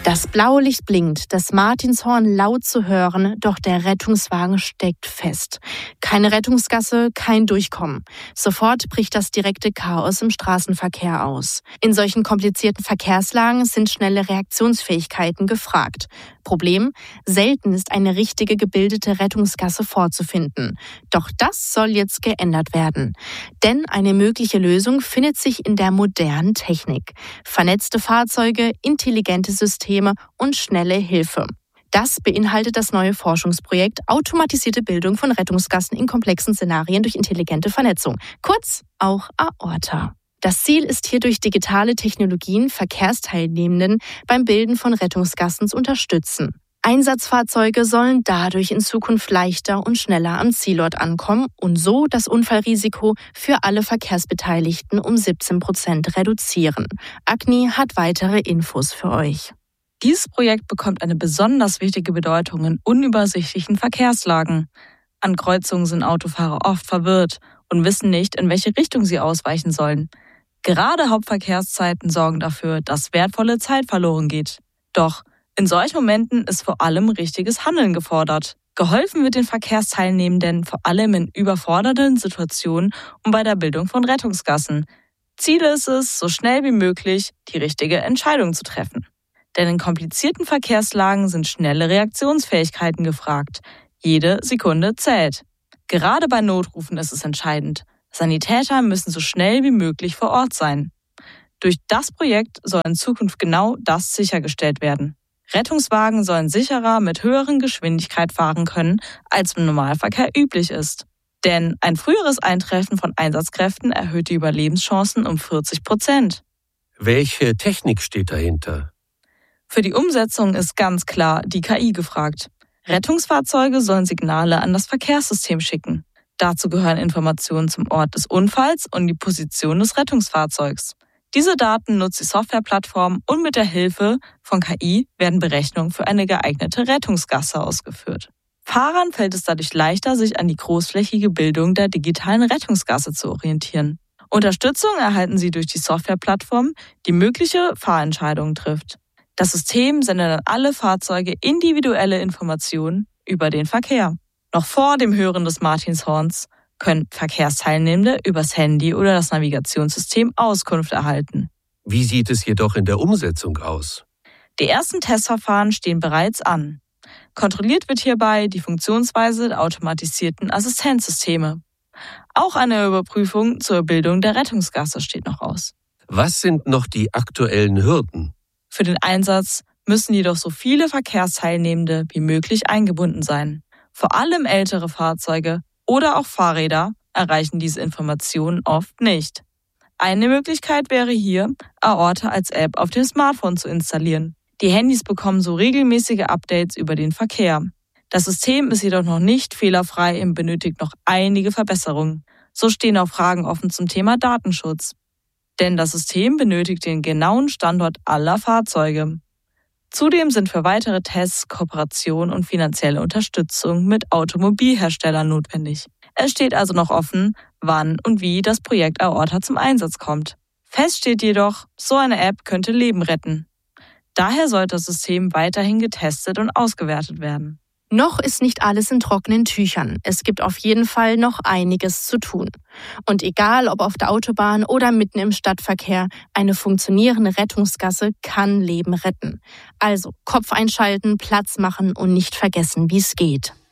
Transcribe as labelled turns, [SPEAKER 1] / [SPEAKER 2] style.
[SPEAKER 1] Das Blaulicht blinkt, das Martinshorn laut zu hören, doch der Rettungswagen steckt fest. Keine Rettungsgasse, kein Durchkommen. Sofort bricht das direkte Chaos im Straßenverkehr aus. In solchen komplizierten Verkehrslagen sind schnelle Reaktionsfähigkeiten gefragt. Problem: selten ist eine richtige gebildete Rettungsgasse vorzufinden. Doch das soll jetzt geändert werden. Denn eine mögliche Lösung findet sich in der modernen Technik. Vernetzte Fahrzeuge, intelligente Systeme und schnelle Hilfe. Das beinhaltet das neue Forschungsprojekt Automatisierte Bildung von Rettungsgassen in komplexen Szenarien durch intelligente Vernetzung, kurz auch AORTA. Das Ziel ist hier, durch digitale Technologien Verkehrsteilnehmenden beim Bilden von Rettungsgassen zu unterstützen. Einsatzfahrzeuge sollen dadurch in Zukunft leichter und schneller am Zielort ankommen und so das Unfallrisiko für alle Verkehrsbeteiligten um 17% reduzieren. Agni hat weitere Infos für euch.
[SPEAKER 2] Dieses Projekt bekommt eine besonders wichtige Bedeutung in unübersichtlichen Verkehrslagen. An Kreuzungen sind Autofahrer oft verwirrt und wissen nicht, in welche Richtung sie ausweichen sollen. Gerade Hauptverkehrszeiten sorgen dafür, dass wertvolle Zeit verloren geht. Doch in solchen Momenten ist vor allem richtiges Handeln gefordert. Geholfen wird den Verkehrsteilnehmenden vor allem in überfordernden Situationen und bei der Bildung von Rettungsgassen. Ziel ist es, so schnell wie möglich die richtige Entscheidung zu treffen. Denn in komplizierten Verkehrslagen sind schnelle Reaktionsfähigkeiten gefragt. Jede Sekunde zählt. Gerade bei Notrufen ist es entscheidend. Sanitäter müssen so schnell wie möglich vor Ort sein. Durch das Projekt soll in Zukunft genau das sichergestellt werden. Rettungswagen sollen sicherer mit höheren Geschwindigkeit fahren können, als im Normalverkehr üblich ist. Denn ein früheres Eintreffen von Einsatzkräften erhöht die Überlebenschancen um 40%.
[SPEAKER 3] Welche Technik steht dahinter?
[SPEAKER 2] Für die Umsetzung ist ganz klar die KI gefragt. Rettungsfahrzeuge sollen Signale an das Verkehrssystem schicken. Dazu gehören Informationen zum Ort des Unfalls und die Position des Rettungsfahrzeugs. Diese Daten nutzt die Softwareplattform und mit der Hilfe von KI werden Berechnungen für eine geeignete Rettungsgasse ausgeführt. Fahrern fällt es dadurch leichter, sich an die großflächige Bildung der digitalen Rettungsgasse zu orientieren. Unterstützung erhalten sie durch die Softwareplattform, die mögliche Fahrentscheidungen trifft. Das System sendet an alle Fahrzeuge individuelle Informationen über den Verkehr. Noch vor dem Hören des Martinshorns können Verkehrsteilnehmende übers Handy oder das Navigationssystem Auskunft erhalten.
[SPEAKER 3] Wie sieht es jedoch in der Umsetzung aus?
[SPEAKER 2] Die ersten Testverfahren stehen bereits an. Kontrolliert wird hierbei die Funktionsweise der automatisierten Assistenzsysteme. Auch eine Überprüfung zur Bildung der Rettungsgasse steht noch aus.
[SPEAKER 3] Was sind noch die aktuellen Hürden?
[SPEAKER 2] Für den Einsatz müssen jedoch so viele Verkehrsteilnehmende wie möglich eingebunden sein. Vor allem ältere Fahrzeuge oder auch Fahrräder erreichen diese Informationen oft nicht. Eine Möglichkeit wäre hier, AORTA als App auf dem Smartphone zu installieren. Die Handys bekommen so regelmäßige Updates über den Verkehr. Das System ist jedoch noch nicht fehlerfrei und benötigt noch einige Verbesserungen. So stehen auch Fragen offen zum Thema Datenschutz. Denn das System benötigt den genauen Standort aller Fahrzeuge. Zudem sind für weitere Tests Kooperation und finanzielle Unterstützung mit Automobilherstellern notwendig. Es steht also noch offen, wann und wie das Projekt AORTA zum Einsatz kommt. Fest steht jedoch, so eine App könnte Leben retten. Daher sollte das System weiterhin getestet und ausgewertet werden.
[SPEAKER 1] Noch ist nicht alles in trockenen Tüchern. Es gibt auf jeden Fall noch einiges zu tun. Und egal, ob auf der Autobahn oder mitten im Stadtverkehr, eine funktionierende Rettungsgasse kann Leben retten. Also Kopf einschalten, Platz machen und nicht vergessen, wie es geht.